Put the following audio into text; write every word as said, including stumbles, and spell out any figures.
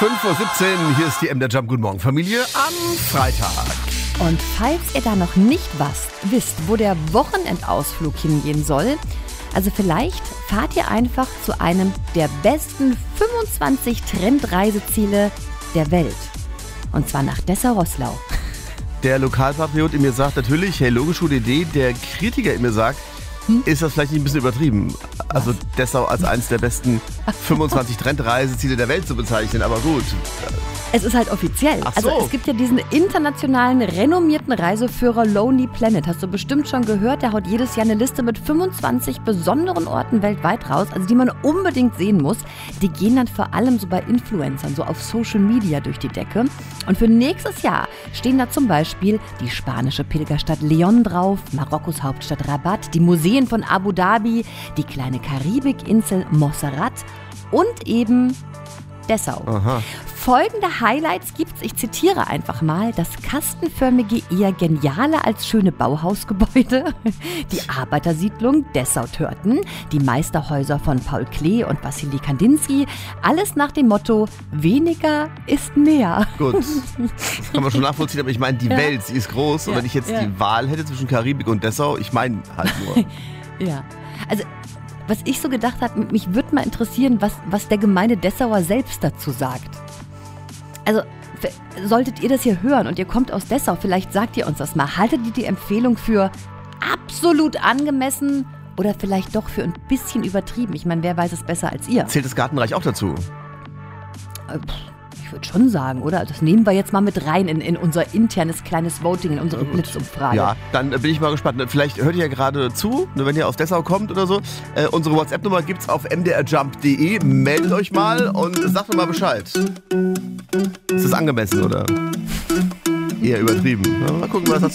fünf Uhr siebzehn, hier ist die M D Jump. Guten Morgen, Familie, am Freitag. Und falls ihr da noch nicht was wisst, wo der Wochenendausflug hingehen soll, also vielleicht fahrt ihr einfach zu einem der besten fünfundzwanzig Trendreiseziele der Welt. Und zwar nach Dessau-Roßlau. Der Lokalpatriot in mir sagt natürlich, hey, logisch, gute Idee. Der Kritiker in mir sagt, hm? ist das vielleicht nicht ein bisschen übertrieben? Also Dessau als eines der besten fünfundzwanzig Trendreiseziele der Welt zu bezeichnen, aber gut. Es ist halt offiziell. Ach so. Also es gibt ja diesen internationalen, renommierten Reiseführer Lonely Planet. Hast du bestimmt schon gehört, der haut jedes Jahr eine Liste mit fünfundzwanzig besonderen Orten weltweit raus, also die man unbedingt sehen muss. Die gehen dann vor allem so bei Influencern, so auf Social Media durch die Decke. Und für nächstes Jahr stehen da zum Beispiel die spanische Pilgerstadt Leon drauf, Marokkos Hauptstadt Rabat, die Museen von Abu Dhabi, die kleine Karibikinsel Montserrat und eben Dessau. Aha. Folgende Highlights gibt's, ich zitiere einfach mal: das kastenförmige, eher geniale als schöne Bauhausgebäude, die Arbeitersiedlung Dessau-Törten, die Meisterhäuser von Paul Klee und Wassili Kandinsky, alles nach dem Motto, weniger ist mehr. Gut, das kann man schon nachvollziehen, aber ich meine, die ja. Welt, sie ist groß und ja, wenn ich jetzt ja. die Wahl hätte zwischen Karibik und Dessau, ich meine halt nur. Ja, also was ich so gedacht habe, mich würde mal interessieren, was, was der gemeine Dessauer selbst dazu sagt. Also, solltet ihr das hier hören und ihr kommt aus Dessau, vielleicht sagt ihr uns das mal. Haltet ihr die Empfehlung für absolut angemessen oder vielleicht doch für ein bisschen übertrieben? Ich meine, wer weiß es besser als ihr? Zählt das Gartenreich auch dazu? Ich würde schon sagen, oder? Das nehmen wir jetzt mal mit rein in, in unser internes kleines Voting, in unsere Blitzumfrage. Ja, dann bin ich mal gespannt. Vielleicht hört ihr ja gerade zu, wenn ihr aus Dessau kommt oder so. Äh, unsere WhatsApp-Nummer gibt's auf m d r jump punkt d e. Meldet euch mal und sagt mir mal Bescheid. Ist das angemessen oder eher übertrieben? Mal gucken, was das